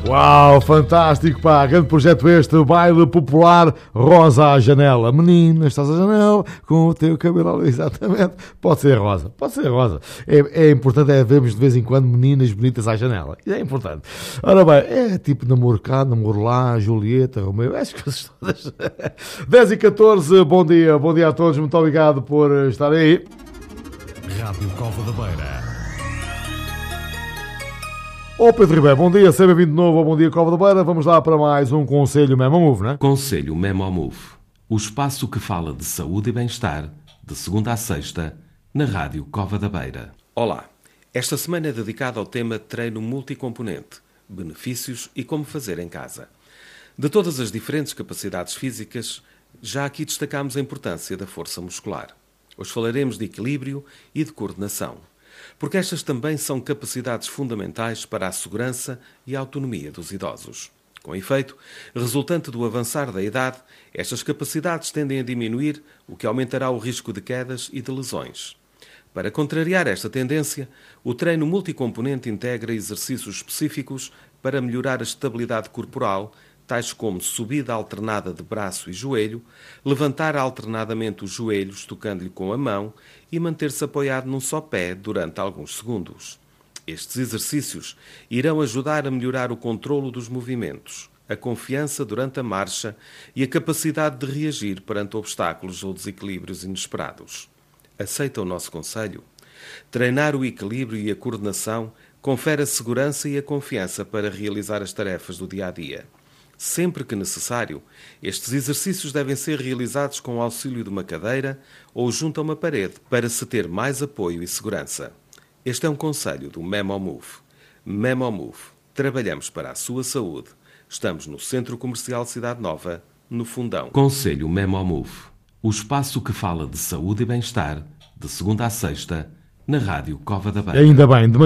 Uau, fantástico, pá, grande projeto este, baile popular rosa à janela. Menina, estás à janela com o teu cabelo ali, exatamente. Pode ser rosa, pode ser rosa. É importante vermos de vez em quando meninas bonitas à janela. É importante. Ora bem, é tipo namoro cá, namoro lá, Julieta, Romeu, essas coisas todas. 10h14, bom dia a todos, muito obrigado por estarem aí. Rádio Cova da Beira. Ô Pedro Ribeiro, bom dia, seja bem-vindo de novo ao Bom Dia Cova da Beira. Vamos lá para mais um Conselho Memo Move, não é? Conselho Memo Move, o espaço que fala de saúde e bem-estar, de segunda a sexta, na Rádio Cova da Beira. Olá, esta semana é dedicada ao tema treino multicomponente, benefícios e como fazer em casa. De todas as diferentes capacidades físicas, já aqui destacamos a importância da força muscular. Hoje falaremos de equilíbrio e de coordenação, porque estas também são capacidades fundamentais para a segurança e a autonomia dos idosos. Com efeito, resultante do avançar da idade, estas capacidades tendem a diminuir, o que aumentará o risco de quedas e de lesões. Para contrariar esta tendência, o treino multicomponente integra exercícios específicos para melhorar a estabilidade corporal, tais como subida alternada de braço e joelho, levantar alternadamente os joelhos tocando-lhe com a mão e manter-se apoiado num só pé durante alguns segundos. Estes exercícios irão ajudar a melhorar o controlo dos movimentos, a confiança durante a marcha e a capacidade de reagir perante obstáculos ou desequilíbrios inesperados. Aceita o nosso conselho? Treinar o equilíbrio e a coordenação confere a segurança e a confiança para realizar as tarefas do dia-a-dia. Sempre que necessário, estes exercícios devem ser realizados com o auxílio de uma cadeira ou junto a uma parede para se ter mais apoio e segurança. Este é um conselho do Memo Move. Memo Move. Trabalhamos para a sua saúde. Estamos no Centro Comercial Cidade Nova, no Fundão. Conselho Memo Move. O espaço que fala de saúde e bem-estar, de segunda a sexta, na Rádio Cova da Beira. Ainda bem,